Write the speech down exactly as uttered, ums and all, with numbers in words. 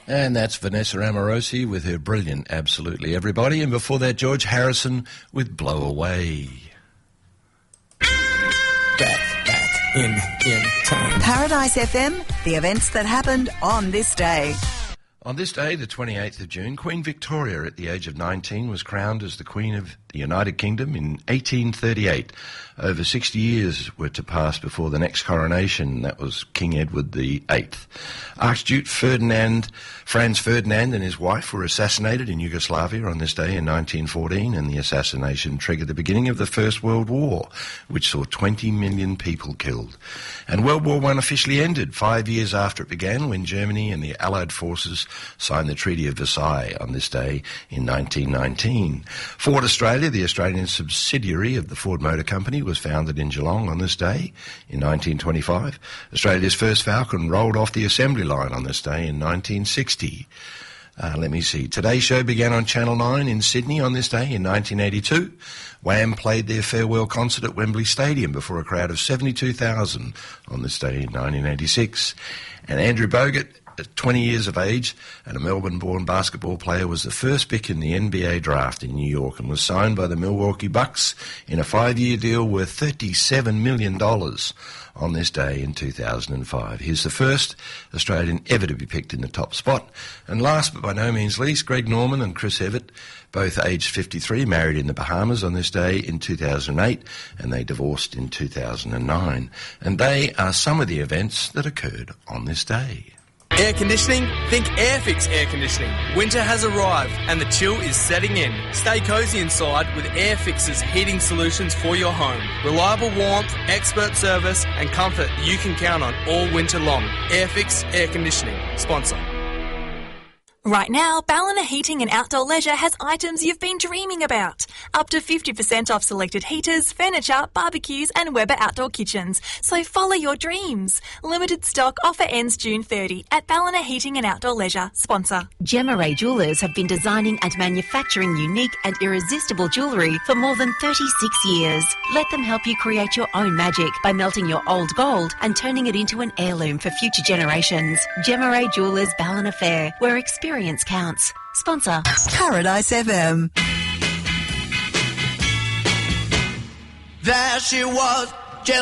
And that's Vanessa Amorosi with her brilliant Absolutely Everybody. And before that, George Harrison with Blow Away. Back, back, in, in time. Paradise F M, the events that happened on this day. On this day, the twenty-eighth of June, Queen Victoria, at the age of nineteen, was crowned as the Queen of the United Kingdom in eighteen thirty-eight. Over sixty years were to pass before the next coronation. That was King Edward the Eighth. Archduke Ferdinand, Franz Ferdinand and his wife were assassinated in Yugoslavia on this day in nineteen fourteen, and the assassination triggered the beginning of the First World War, which saw twenty million people killed. And World War One officially ended five years after it began, when Germany and the Allied forces signed the Treaty of Versailles on this day in nineteen nineteen. Ford Australia, the Australian subsidiary of the Ford Motor Company, was founded in Geelong on this day in nineteen twenty-five. Australia's first Falcon rolled off the assembly line on this day in nineteen sixty. Uh, let me see. Today's show began on Channel nine in Sydney on this day in nineteen eighty-two. Wham played their farewell concert at Wembley Stadium before a crowd of seventy-two thousand on this day in nineteen eighty-six. And Andrew Bogut, at twenty years of age and a Melbourne-born basketball player, was the first pick in the N B A draft in New York and was signed by the Milwaukee Bucks in a five-year deal worth thirty-seven million dollars on this day in two thousand five. He's the first Australian ever to be picked in the top spot. And last but by no means least, Greg Norman and Chris Evett, both aged fifty-three, married in the Bahamas on this day in two thousand eight, and they divorced in two thousand nine. And they are some of the events that occurred on this day. Air conditioning? Think Airfix Air Conditioning. Winter has arrived and the chill is setting in. Stay cosy inside with Airfix's heating solutions for your home. Reliable warmth, expert service and comfort you can count on all winter long. Airfix Air Conditioning. Sponsor. Right now, Ballina Heating and Outdoor Leisure has items you've been dreaming about. Up to fifty percent off selected heaters, furniture, barbecues and Weber outdoor kitchens. So follow your dreams. Limited stock offer ends June thirtieth at Ballina Heating and Outdoor Leisure. Sponsor. Gemma Ray Jewellers have been designing and manufacturing unique and irresistible jewellery for more than thirty-six years. Let them help you create your own magic by melting your old gold and turning it into an heirloom for future generations. Gemma Ray Jewellers Ballina Fair, where experience counts. Sponsor. Paradise F M. There she was.